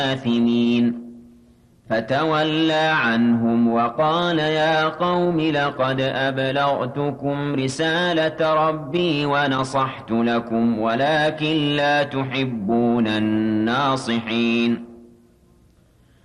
آثمين فتولى عنهم وقال يا قوم لقد أبلغتكم رسالة ربي ونصحت لكم ولكن لا تحبون الناصحين